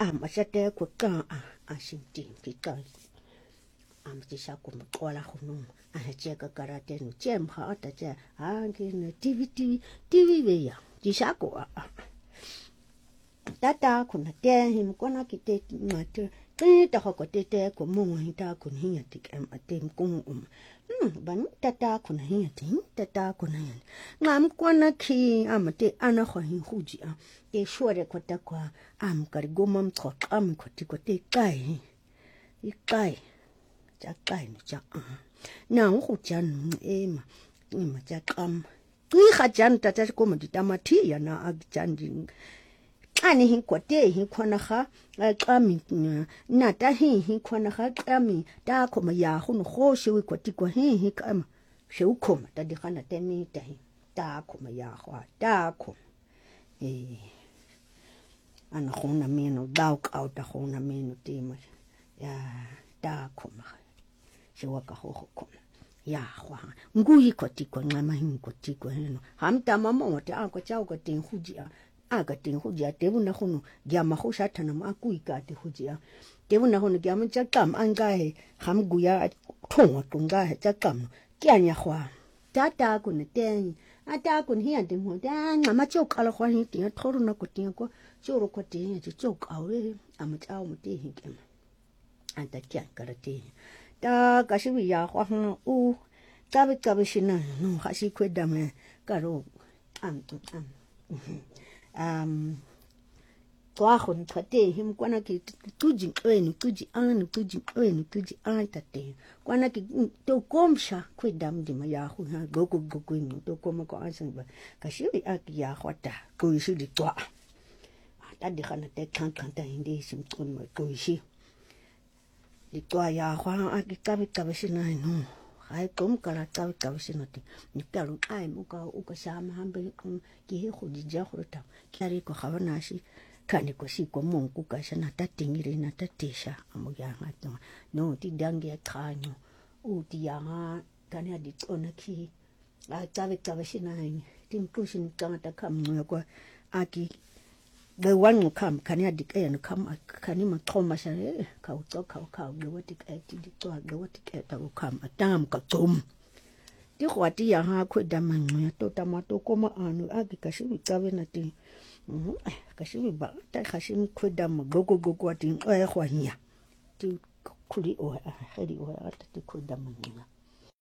ma shate ko ka a shinti pika ti sha ko mqola khunu a che ka karate no chem ha ta che a ngi ne tv ve ya ti sha ko tata kuna te him kona ki te ngate ta ko te ko mo ta ko ni ya ti kem ate ko ban tata kuna hi ti tata kuna ya ngam kona ki amate ana kho hi huji a te shore ko ta kwa am kar gomam tho am ko ti ko te kai ja kai no ja na ho jan ma ja kam ni kha jan tata ko mo di tamati ya na ag jan ding ani hin kote hin khona kha qami na ta hin khona kha qami ta khoma ya hu no kho shewi koti ko hin kama shewu khoma ta di khana te mi ta khoma ya khwa ta kho ana khona meno dau ka ta khona meno te ma ya ta khoma shewa ka ho khoma ya khwa ngui koti ko ngama hin koti ko no hamta mama ta ko chao ko tin huji aga ting hujia tebu na hono gya ma ho sha thana ma ku ka te hujia tebu na hono gya ma cha kam anga he ham guya thong tunga he cha kam kya nya khwa ta ku ne ten ata ku hi ande mo da ma chok ala khwa hi ti thoru na ku ti ko choro ko ti ji chok awe ama cha mo ti hi kem anta kya karate ta ka shi ya khwa u ka be shi na no ha shi kweda me ka ro Tuahon tate him kwana ki tuji tate kwana ki to komsha kwedam di ma ya hu ha gogo ni to koma ko ansan ba kashibi ak ya khwata ko shi di twa ta di khana te kan ta hindi sim kon ma ko shi di twa ya khwa ak ka be shi na no ai kom kala ka shi na ti ni ka lu ai mo ka u ka sha ma hambe ki he khu di ja khu ta kari ko khawana shi kani ko shi ko mon ku ka sha na ta tingire na ta tisha amo ya ngato no ti dange khanyo u ti ya ha kani adi tsona ki a ka shi na ni tim ku shi ka ta kam no ko aki the one will come kani adi ka no kam kani ma thoma sha ka u tso ka le wati ka ti di tso le wati ka ta u kam atam ka tom ti khwati ya ha khu da manqya to tamato ko ma anu agi ka shi ka ve na ti ka shi ba ta ka shi khu da ma gogo ti khwa nya ti khuli o ha ri o ha ta ti khu da manqya